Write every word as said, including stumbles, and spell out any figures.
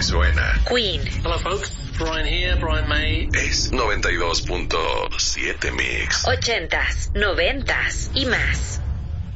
suena. Queen. Hello folks, Brian here, Brian May. Es noventa y dos punto siete Mix. Ochentas, noventas y más.